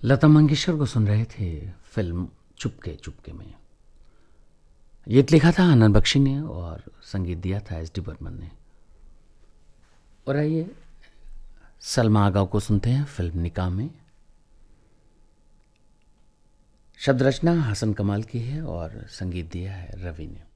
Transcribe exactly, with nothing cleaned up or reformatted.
लता मंगेशकर को सुन रहे थे फिल्म चुपके चुपके में। गीत लिखा था आनंद बख्शी ने और संगीत दिया था एस डी बर्मन ने। और आइए सलमा आगा को सुनते हैं फिल्म निकाह में। शब्द रचना हसन कमाल की है और संगीत दिया है रवि ने।